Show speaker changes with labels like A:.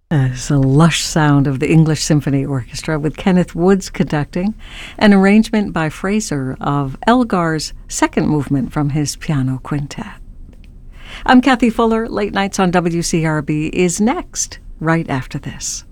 A: It's a lush sound of the English Symphony Orchestra with Kenneth Woods conducting, an arrangement by Fraser of Elgar's second movement from his piano quintet. I'm Kathy Fuller. Late Nights on WCRB is next, right after this.